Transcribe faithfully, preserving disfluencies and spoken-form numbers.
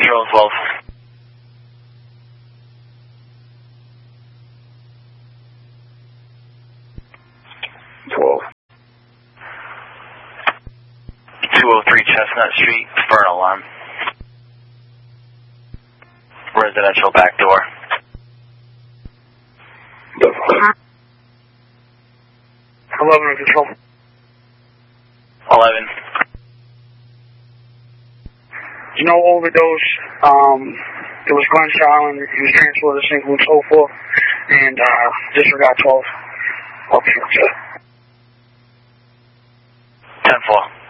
Control twelve. twelve. two oh three Chestnut Street, burn alarm. Residential back door. eleven in control. eleven. You know, overdose, um, it was Glenn Allen, he was transferred to Saint Luke's oh four, and, uh, disregard twelve. Okay, ten four.